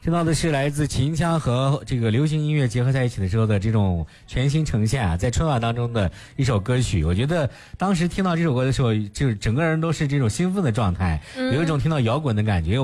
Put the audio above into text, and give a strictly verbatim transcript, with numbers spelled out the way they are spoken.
听到的是来自秦腔和这个流行音乐结合在一起的时候的这种全新呈现啊，在春晚当中的一首歌曲。我觉得当时听到这首歌的时候，就是整个人都是这种兴奋的状态，有一种听到摇滚的感觉。